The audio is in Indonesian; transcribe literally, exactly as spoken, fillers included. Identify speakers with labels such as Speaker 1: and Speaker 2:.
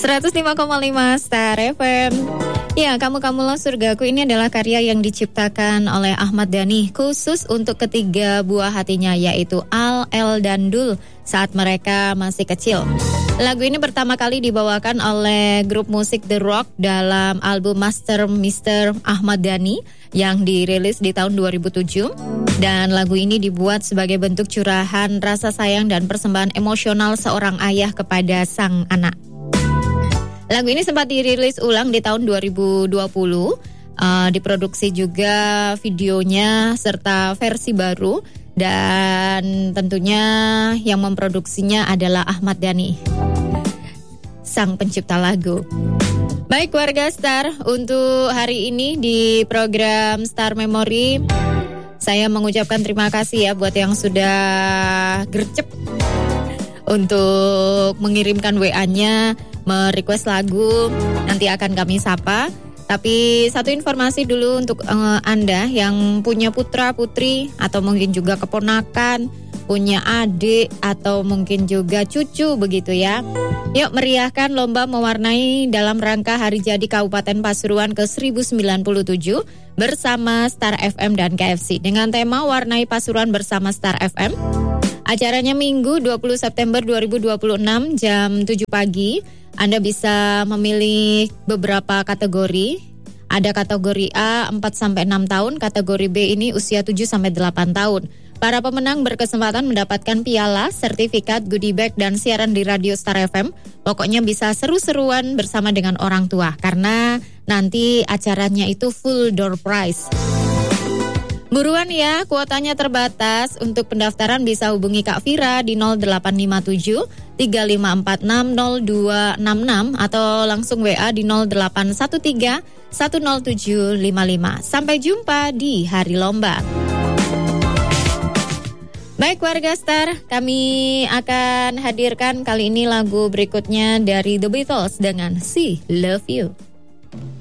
Speaker 1: seratus lima koma lima Star F M. Ya, Kamu-Kamulah Surgaku ini adalah karya yang diciptakan oleh Ahmad Dhani khusus untuk ketiga buah hatinya, yaitu Al, El, dan Dul saat mereka masih kecil. Lagu ini pertama kali dibawakan oleh grup musik The Rock dalam album Master Mister Ahmad Dhani yang dirilis di tahun dua ribu tujuh. Dan lagu ini dibuat sebagai bentuk curahan rasa sayang dan persembahan emosional seorang ayah kepada sang anak. Lagu ini sempat dirilis ulang di tahun dua ribu dua puluh, uh, diproduksi juga videonya serta versi baru, dan tentunya yang memproduksinya adalah Ahmad Dhani, sang pencipta lagu. Baik warga Star, untuk hari ini di program Star Memory, saya mengucapkan terima kasih ya buat yang sudah gercep untuk mengirimkan W A-nya, merequest lagu, nanti akan kami sapa. Tapi satu informasi dulu untuk uh, Anda yang punya putra putri atau mungkin juga keponakan, punya adik atau mungkin juga cucu begitu ya. Yuk meriahkan lomba mewarnai dalam rangka Hari Jadi Kabupaten Pasuruan ke seribu sembilan puluh tujuh bersama Star F M dan K F C dengan tema Warnai Pasuruan bersama Star F M. Acaranya Minggu dua puluh September dua ribu dua puluh enam jam tujuh pagi. Anda bisa memilih beberapa kategori. Ada kategori A empat sampai enam tahun, kategori B ini usia tujuh sampai delapan tahun. Para pemenang berkesempatan mendapatkan piala, sertifikat, goodie bag, dan siaran di radio Star F M. Pokoknya bisa seru-seruan bersama dengan orang tua, karena nanti acaranya itu full door prize. Buruan ya, kuotanya terbatas. Untuk pendaftaran bisa hubungi Kak Vira di nol delapan lima tujuh tiga lima empat enam nol dua enam enam atau langsung W A di nol delapan satu tiga satu nol tujuh lima lima. Sampai jumpa di hari lomba. Baik warga Star, kami akan hadirkan kali ini lagu berikutnya dari The Beatles dengan She Love You.